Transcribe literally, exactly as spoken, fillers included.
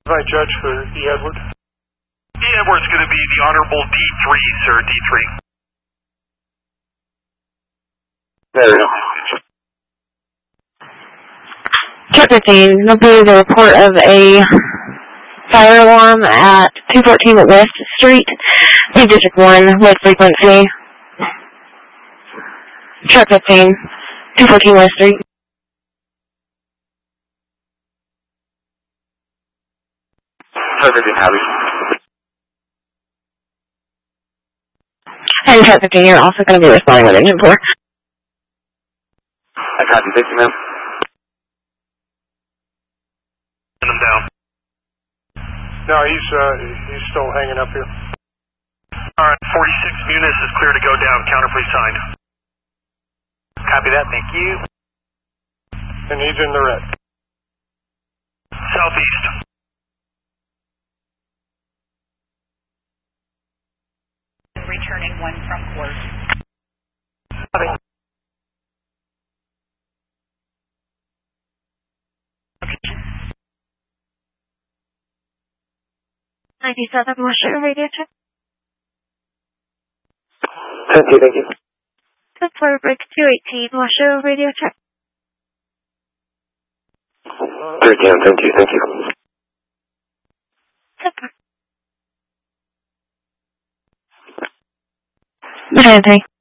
Right, Judge, for E. Edward. E. Edward's going to be the Honorable D three, sir, D three. There we go. Check fifteen, there'll be the report of a fire alarm at two fourteen West Street, Big District one, with frequency. Check fifteen, two fourteen West Street. Check fifteen, Happy. And check fifteen, you're also going to be responding with engine four. I copy, thank you, ma'am. Send him down. No, he's, uh, he's still hanging up here. Alright, forty-six Munis is clear to go down. Counter, please signed. Copy that, thank you. And he's in the red. Southeast. Returning one from court. Copy. ninety-seven Washington radio check. Thank you, thank you. Good for break two eighteen Washington radio check. three ten, thank you, thank you. Super. nine three.